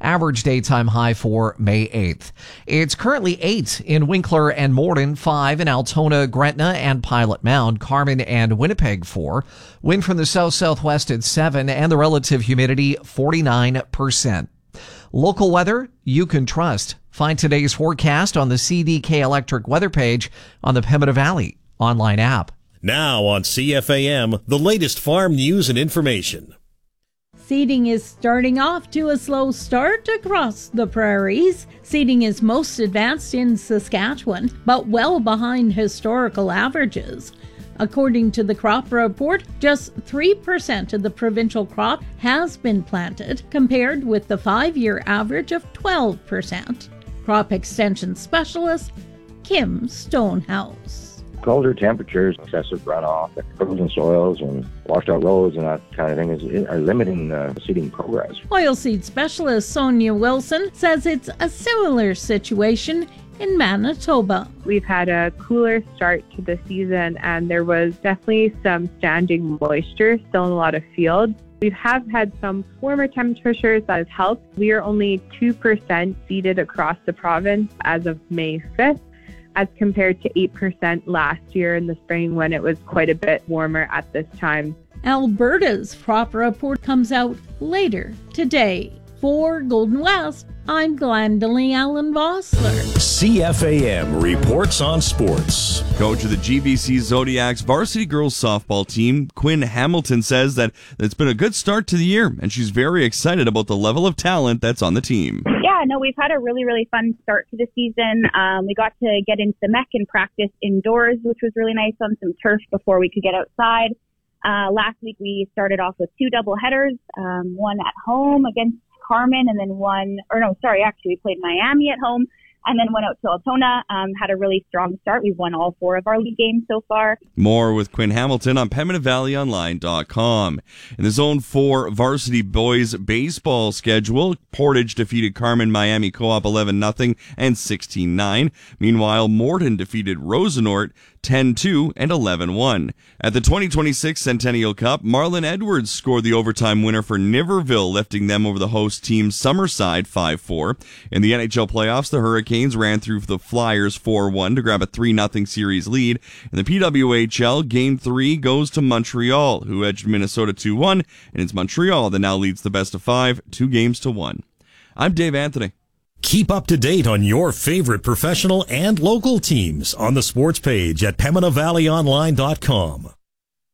Average daytime high for May 8th. It's currently 8 in Winkler and Morden, 5 in Altona, Gretna, and Pilot Mound, Carmen and Winnipeg 4. Wind from the south-southwest at 7, and the relative humidity 49%. Local weather you can trust. Find today's forecast on the CDK Electric weather page on the Pembina Valley online app. Now on CFAM, the latest farm news and information. Seeding is starting off to a slow start across the prairies. Seeding is most advanced in Saskatchewan, but well behind historical averages. According to the crop report, just 3% of the provincial crop has been planted, compared with the 5-year average of 12%. Crop extension specialist Kim Stonehouse. Colder temperatures, excessive runoff, frozen soils, and washed out roads and that kind of thing are limiting seeding progress. Oilseed specialist Sonia Wilson says it's a similar situation in Manitoba. We've had a cooler start to the season, and there was definitely some standing moisture still in a lot of fields. We have had some warmer temperatures that has helped. We are only 2% seeded across the province as of May 5th, as compared to 8% last year in the spring when it was quite a bit warmer at this time. Alberta's crop report comes out later today. For Golden West, I'm Glendalee Allen Vossler. CFAM reports on sports. Coach of the GBC Zodiacs varsity girls softball team, Quinn Hamilton, says that it's been a good start to the year, and she's very excited about the level of talent that's on the team. Yeah, no, we've had a really fun start to the season. We got to get into the MEC and practice indoors, which was really nice, on some turf before we could get outside. Last week we started off with 2 doubleheaders, one at home against Carmen, and then we played Miami at home, and then went out to Altona, had a really strong start. We've won all 4 of our league games so far. More with Quinn Hamilton on PembinaValleyOnline.com. In the Zone 4 varsity boys baseball schedule, Portage defeated Carmen Miami Co-op 11-0 and 16-9. Meanwhile, Morden defeated Rosenort 10-2 and 11-1. At the 2026 Centennial Cup, Marlon Edwards scored the overtime winner for Niverville, lifting them over the host team Summerside 5-4. In the NHL playoffs, the Hurricanes ran through the Flyers 4-1 to grab a 3-0 series lead. In the PWHL, Game 3 goes to Montreal, who edged Minnesota 2-1, and it's Montreal that now leads the best of 5, 2-1. I'm Dave Anthony. Keep up to date on your favorite professional and local teams on the sports page at PembinaValleyOnline.com.